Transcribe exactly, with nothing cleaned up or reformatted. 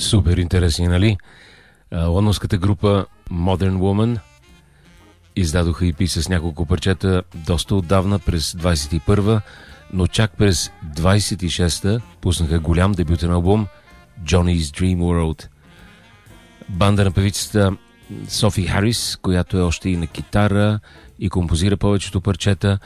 Супер интересни, нали? Лондонската група Modern Woman издадоха и пи с няколко парчета доста отдавна, през двайсет и първа, но чак през двайсет и шеста пуснаха голям дебютен албум Johnny's Dream World. Банда на певицата Софи Харис, която е още и на китара и композира повечето парчета,